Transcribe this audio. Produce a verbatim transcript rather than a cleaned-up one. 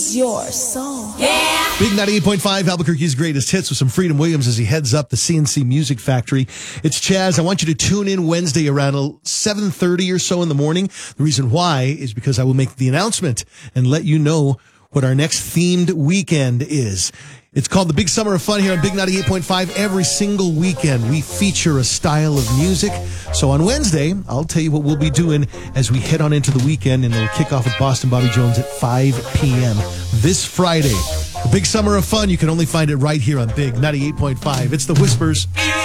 feeds your soul. Yeah. Big ninety-eight point five, Albuquerque's greatest hits with some Freedom Williams as he heads up the C N C Music Factory. It's Chaz. I want you to tune in Wednesday around seven thirty or so in the morning. The reason why is because I will make the announcement and let you know what our next themed weekend is. It's called the Big Summer of Fun here on Big ninety-eight point five. Every single weekend, we feature a style of music. So on Wednesday, I'll tell you what we'll be doing as we head on into the weekend, and it'll kick off with Boston Bobby Jones at five p.m. this Friday. The Big Summer of Fun, you can only find it right here on Big ninety-eight point five. It's the Whispers.